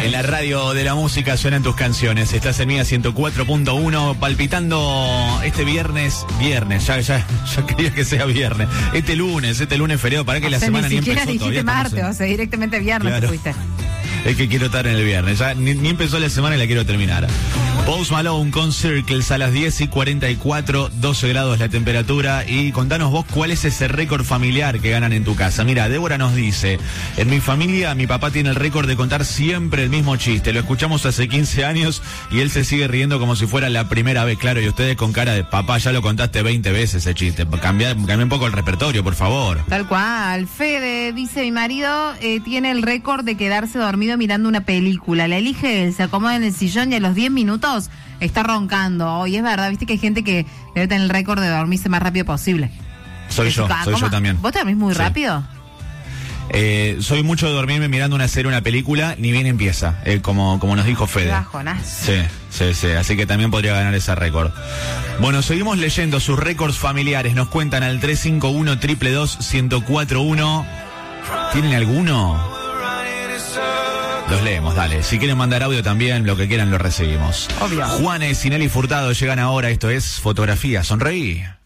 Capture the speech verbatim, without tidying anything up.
En la radio de la música suenan tus canciones. Estás en Mía ciento cuatro punto uno, palpitando este viernes, viernes, ya, ya, ya quería que sea viernes. Este lunes, este lunes feriado, para que o la sea, semana ni ni siquiera empezó dijiste todavía. martes, o sea, directamente viernes Claro. te fuiste. Es que quiero estar en el viernes, ya ni, ni empezó la semana y la quiero terminar. Post Malone con Circles a las diez y cuarenta y cuatro, doce grados la temperatura. Y contanos vos cuál es ese récord familiar que ganan en tu casa. Mira, Débora nos dice, en mi familia mi papá tiene el récord de contar siempre el mismo chiste. Lo escuchamos hace quince años y él se sigue riendo como si fuera la primera vez. Claro, y ustedes con cara de papá, ya lo contaste veinte veces ese chiste. Cambia, cambia un poco el repertorio, por favor. Tal cual. Fede dice, mi marido eh, tiene el récord de quedarse dormido mirando una película. La elige él, se acomoda en el sillón y a los diez minutos está roncando. Y es verdad, viste que hay gente que debe tener el récord de dormirse más rápido posible. Soy yo, Ah, soy ¿cómo? yo también. ¿Vos te dormís muy Sí. rápido? Eh, soy mucho de dormirme mirando una serie, una película, ni bien empieza, eh, como, como nos dijo Fede. Bajonazo. Sí, sí, sí, así que también podría ganar ese récord. Bueno, seguimos leyendo sus récords familiares, nos cuentan al tres cinco uno, dos dos dos, uno cero cuatro uno. ¿Tienen alguno? Los leemos, dale. Si quieren mandar audio también, lo que quieran lo recibimos. Obvio. Juanes y Nelly Furtado llegan ahora, esto es Fotografía, sonreí.